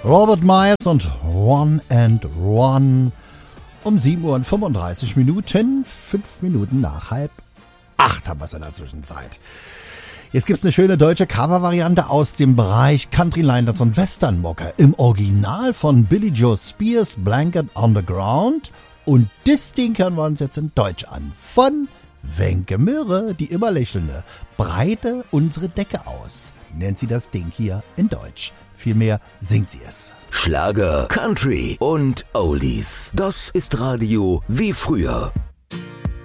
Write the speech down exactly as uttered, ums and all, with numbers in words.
Robert Miles und One and One um sieben Uhr und fünfunddreißig Minuten, fünf Minuten nach halb acht haben wir es in der Zwischenzeit. Jetzt gibt's eine schöne deutsche Covervariante aus dem Bereich Country Liners und Western Mocker im Original von Billy Joe Spears, Blanket on the Ground. Und das Ding hören wir uns jetzt in Deutsch an. Von Wenke Möhre, die immer lächelnde, breite unsere Decke aus. Nennt sie das Ding hier in Deutsch. Vielmehr singt sie es. Schlager, Country und Oldies. Das ist Radio wie früher.